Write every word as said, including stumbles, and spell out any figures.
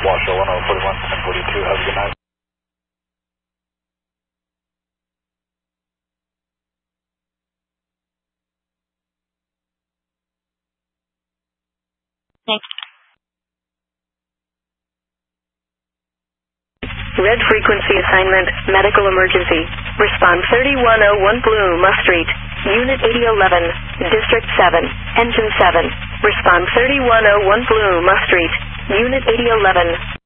Washoe one oh forty-one, ten forty-two, have a good night. Thanks. Red frequency assignment, medical emergency. Respond thirty-one oh one Blue Musk Street, Unit eighty eleven, District seven, Engine seven. Respond thirty-one oh one Blue Musk Street, Unit eighty eleven.